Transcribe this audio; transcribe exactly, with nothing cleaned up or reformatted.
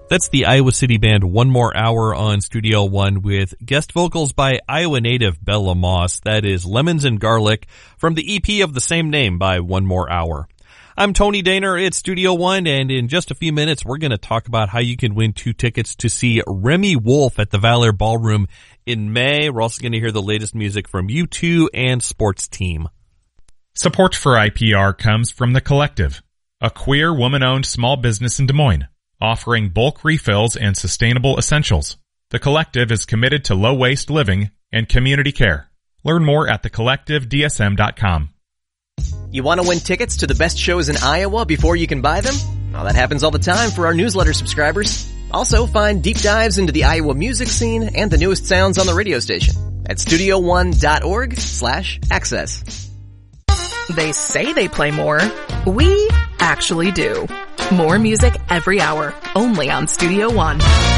That's the Iowa City Band, One More Hour on Studio One with guest vocals by Iowa native Bella Moss. That is Lemons and Garlic from the E P of the same name by One More Hour. I'm Tony Daner at Studio One, and in just a few minutes, we're going to talk about how you can win two tickets to see Remy Wolf at the Valor Ballroom in May. We're also going to hear the latest music from U two and Sports Team. Support for I P R comes from The Collective, a queer woman-owned small business in Des Moines, offering bulk refills and sustainable essentials. The Collective is committed to low-waste living and community care. Learn more at the collective d s m dot com. You want to win tickets to the best shows in Iowa before you can buy them? Well, that happens all the time for our newsletter subscribers. Also, find deep dives into the Iowa music scene and the newest sounds on the radio station at studio one dot org slash access. They say they play more. We actually do. More music every hour, only on Studio One.